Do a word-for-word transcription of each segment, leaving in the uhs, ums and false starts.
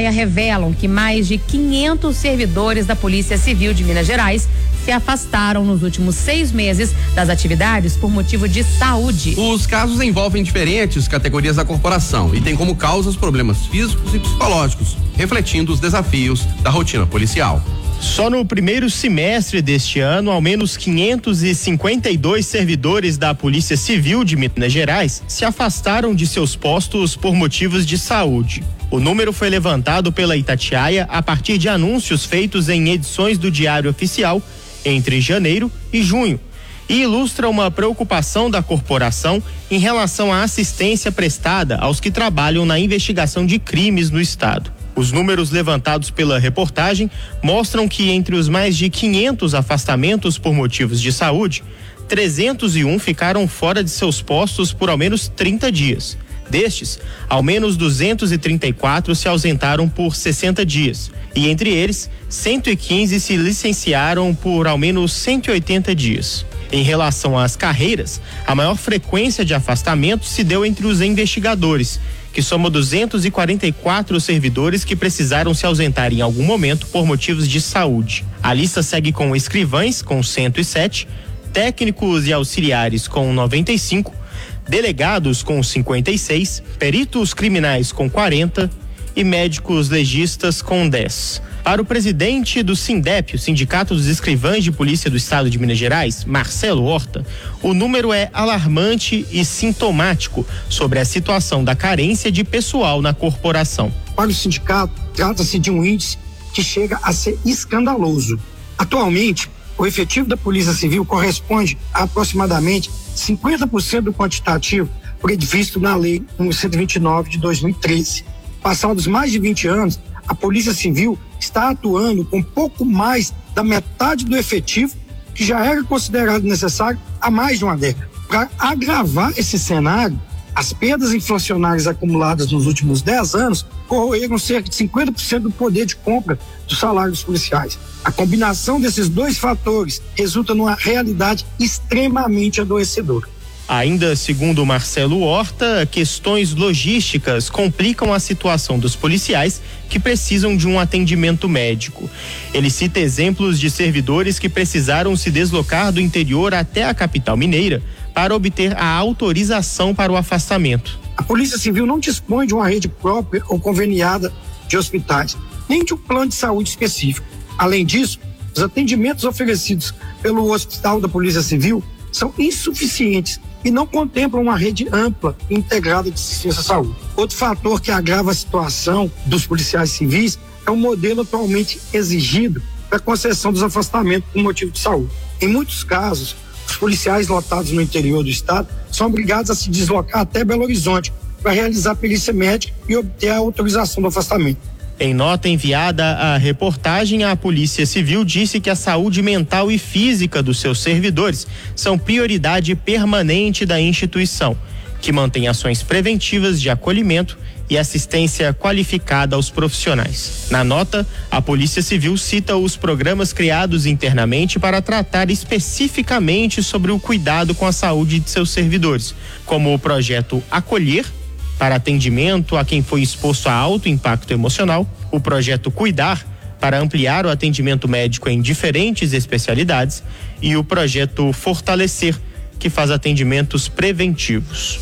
Itatiaia revelam que mais de quinhentos servidores da Polícia Civil de Minas Gerais se afastaram nos últimos seis meses das atividades por motivo de saúde. Os casos envolvem diferentes categorias da corporação e têm como causa os problemas físicos e psicológicos, refletindo os desafios da rotina policial. Só no primeiro semestre deste ano, ao menos quinhentos e cinquenta e dois servidores da Polícia Civil de Minas Gerais se afastaram de seus postos por motivos de saúde. O número foi levantado pela Itatiaia a partir de anúncios feitos em edições do Diário Oficial entre janeiro e junho, e ilustra uma preocupação da corporação em relação à assistência prestada aos que trabalham na investigação de crimes no estado. Os números levantados pela reportagem mostram que entre os mais de quinhentos afastamentos por motivos de saúde, trezentos e um ficaram fora de seus postos por ao menos trinta dias. Destes, ao menos duzentos e trinta e quatro se ausentaram por sessenta dias, e entre eles, cento e quinze se licenciaram por ao menos cento e oitenta dias. Em relação às carreiras, a maior frequência de afastamento se deu entre os investigadores, que soma duzentos e quarenta e quatro servidores que precisaram se ausentar em algum momento por motivos de saúde. A lista segue com escrivães, com cento e sete, técnicos e auxiliares com noventa e cinco, delegados com cinquenta e seis, peritos criminais com quarenta e médicos legistas com dez. Para o presidente do SINDEP, o Sindicato dos Escrivães de Polícia do Estado de Minas Gerais, Marcelo Horta, o número é alarmante e sintomático sobre a situação da carência de pessoal na corporação. Para o sindicato, trata-se de um índice que chega a ser escandaloso. Atualmente, o efetivo da Polícia Civil corresponde a aproximadamente cinquenta por cento do quantitativo previsto na Lei número cento e vinte e nove de dois mil e treze. Passados mais de vinte anos, a Polícia Civil está atuando com pouco mais da metade do efetivo que já era considerado necessário há mais de uma década. Para agravar esse cenário, as perdas inflacionárias acumuladas nos últimos dez anos corroeram cerca de cinquenta por cento do poder de compra dos salários policiais. A combinação desses dois fatores resulta numa realidade extremamente adoecedora. Ainda segundo Marcelo Horta, questões logísticas complicam a situação dos policiais que precisam de um atendimento médico. Ele cita exemplos de servidores que precisaram se deslocar do interior até a capital mineira para obter a autorização para o afastamento. A Polícia Civil não dispõe de uma rede própria ou conveniada de hospitais, nem de um plano de saúde específico. Além disso, os atendimentos oferecidos pelo Hospital da Polícia Civil são insuficientes e não contemplam uma rede ampla e integrada de assistência à saúde. Outro fator que agrava a situação dos policiais civis é o modelo atualmente exigido para a concessão dos afastamentos por motivo de saúde. Em muitos casos, os policiais lotados no interior do estado são obrigados a se deslocar até Belo Horizonte para realizar perícia médica e obter a autorização do afastamento. Em nota enviada à reportagem, a Polícia Civil disse que a saúde mental e física dos seus servidores são prioridade permanente da instituição, que mantém ações preventivas de acolhimento e assistência qualificada aos profissionais. Na nota, a Polícia Civil cita os programas criados internamente para tratar especificamente sobre o cuidado com a saúde de seus servidores, como o projeto Acolher, para atendimento a quem foi exposto a alto impacto emocional, o projeto Cuidar, para ampliar o atendimento médico em diferentes especialidades, e o projeto Fortalecer, que faz atendimentos preventivos.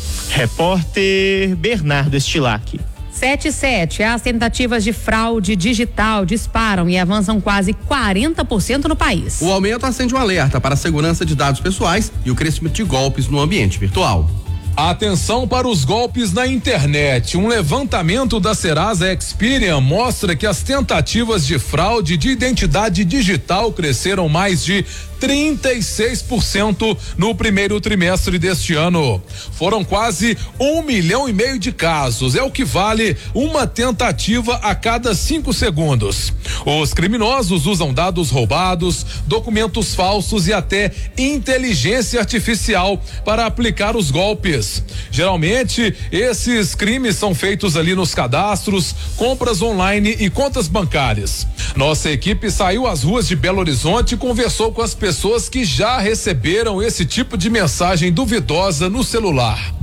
Repórter Bernardo Estilac. sete e sete, as tentativas de fraude digital disparam e avançam quase quarenta por cento no país. O aumento acende um alerta para a segurança de dados pessoais e o crescimento de golpes no ambiente virtual. Atenção para os golpes na internet. Um levantamento da Serasa Experian mostra que as tentativas de fraude de identidade digital cresceram mais de trinta e seis por cento no primeiro trimestre deste ano. Foram quase um milhão e meio de casos, é o que vale uma tentativa a cada cinco segundos. Os criminosos usam dados roubados, documentos falsos e até inteligência artificial para aplicar os golpes. Geralmente, esses crimes são feitos ali nos cadastros, compras online e contas bancárias. Nossa equipe saiu às ruas de Belo Horizonte e conversou com as pessoas que já receberam esse tipo de mensagem duvidosa no celular.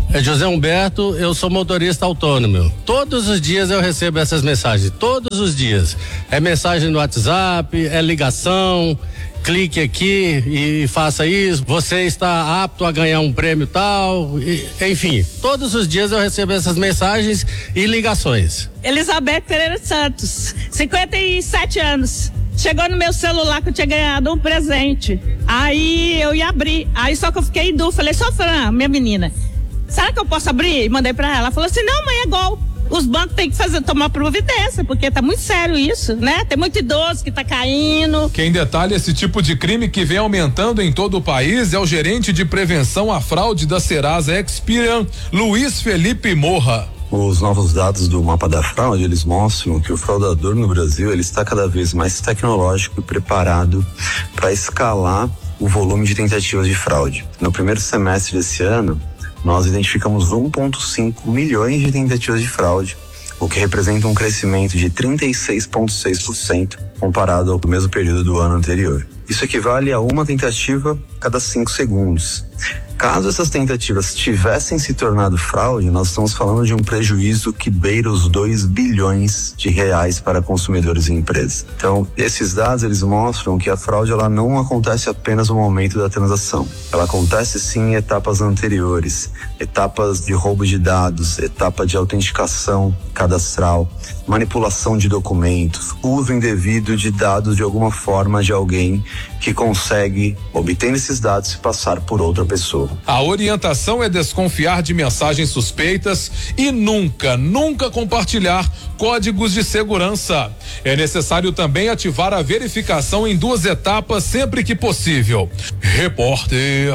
É José Humberto, eu sou motorista autônomo. Todos os dias eu recebo essas mensagens, todos os dias. É mensagem no WhatsApp, é ligação, clique aqui e faça isso, você está apto a ganhar um prêmio tal, e, enfim, todos os dias eu recebo essas mensagens e ligações. Elizabeth Pereira Santos, cinquenta e sete anos. Chegou no meu celular que eu tinha ganhado um presente. Aí eu ia abrir, aí só que eu fiquei em dúvida, falei, só Fran, minha menina, será que eu posso abrir? E mandei pra ela. Ela falou assim, não, mãe, é golpe. Os bancos têm que fazer, tomar providência, porque tá muito sério isso, né? Tem muito idoso que tá caindo. Quem detalha esse tipo de crime que vem aumentando em todo o país é o gerente de prevenção à fraude da Serasa Experian, Luiz Felipe Morra. Os novos dados do mapa da fraude, eles mostram que o fraudador no Brasil, ele está cada vez mais tecnológico e preparado para escalar o volume de tentativas de fraude. No primeiro semestre desse ano, nós identificamos um vírgula cinco milhões de tentativas de fraude, o que representa um crescimento de trinta e seis vírgula seis por cento comparado ao mesmo período do ano anterior. Isso equivale a uma tentativa cada cinco segundos. Caso essas tentativas tivessem se tornado fraude, nós estamos falando de um prejuízo que beira os dois bilhões de reais para consumidores e empresas. Então, esses dados, eles mostram que a fraude, ela não acontece apenas no momento da transação. Ela acontece sim em etapas anteriores, etapas de roubo de dados, etapa de autenticação cadastral, manipulação de documentos, uso indevido de dados de alguma forma de alguém que consegue, obtendo esses dados, se passar por outra pessoa. A orientação é desconfiar de mensagens suspeitas e nunca, nunca compartilhar códigos de segurança. É necessário também ativar a verificação em duas etapas sempre que possível. Repórter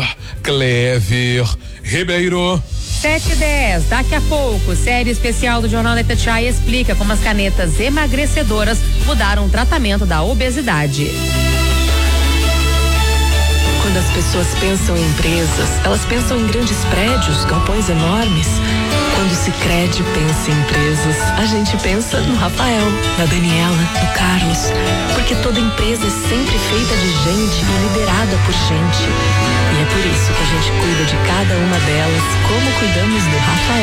Clever Ribeiro. sete e dez, daqui a pouco, série especial do Jornal da Itatiaia explica como as canetas emagrecedoras mudaram o tratamento da obesidade. Quando as pessoas pensam em empresas, elas pensam em grandes prédios, galpões enormes. Quando o Sicredi pensa em empresas, a gente pensa no Rafael, na Daniela, no Carlos. Porque toda empresa é sempre feita de gente e liderada por gente. E é por isso que a gente cuida de cada uma delas, como cuidamos do Rafael.